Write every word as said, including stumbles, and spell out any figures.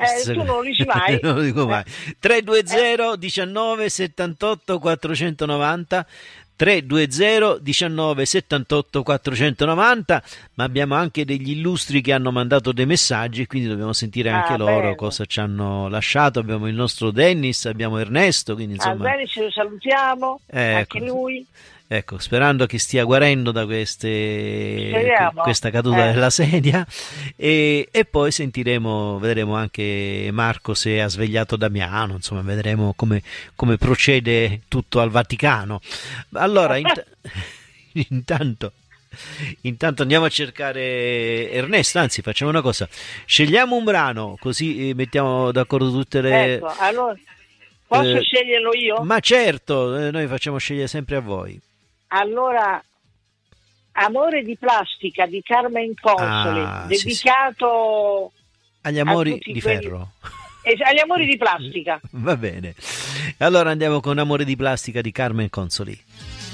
Eh, tu non lo dici mai. Non lo dico mai. tre due zero diciannove settantotto quattrocentonovanta tre due zero diciannove settantotto quattrocentonovanta, ma abbiamo anche degli illustri che hanno mandato dei messaggi, quindi dobbiamo sentire anche Ah, loro bene. cosa ci hanno lasciato. Abbiamo il nostro Dennis, abbiamo Ernesto, quindi Ah, insomma, bene, ce lo salutiamo, ecco, anche lui. ecco, sperando che stia guarendo da queste, Speriamo. questa caduta Eh. della sedia, e, e poi sentiremo, vedremo anche Marco se ha svegliato Damiano, insomma vedremo come, come procede tutto al Vaticano. Allora, int- intanto intanto andiamo a cercare Ernesto, anzi facciamo una cosa, scegliamo un brano così eh, mettiamo d'accordo tutte le... Ecco, allora posso eh, sceglierlo io? ma certo, eh, noi facciamo scegliere sempre a voi. Allora, Amore di plastica di Carmen Consoli, Ah, sì, dedicato agli a amori tutti di quelli- ferro. eh, agli amori di plastica. Va bene, allora andiamo con Amore di plastica di Carmen Consoli.